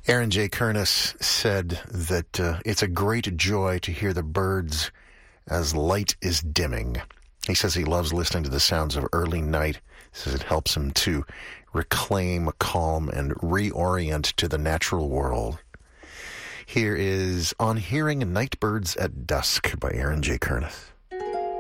Aaron J. Kernis said that it's a great joy to hear the birds as light is dimming. He says he loves listening to the sounds of early night. He says it helps him to reclaim calm and reorient to the natural world. Here is On Hearing Night Birds at Dusk by Aaron J. Kernis.